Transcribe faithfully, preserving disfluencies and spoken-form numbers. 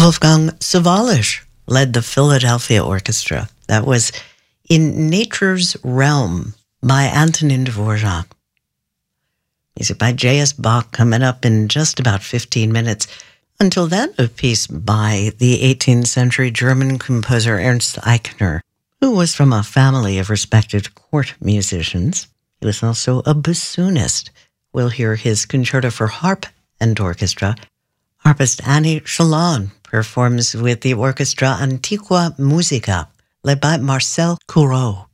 Wolfgang Sawallisch led the Philadelphia Orchestra. That was In Nature's Realm by Antonin Dvorak. Music by J S. Bach coming up in just about fifteen minutes. Until then, a piece by the eighteenth century German composer Ernst Eichner, who was from a family of respected court musicians. He was also a bassoonist. We'll hear his concerto for harp and orchestra. Harpist Annie Chalon performs with the orchestra Antiqua Musica, led by Marcel Courreau.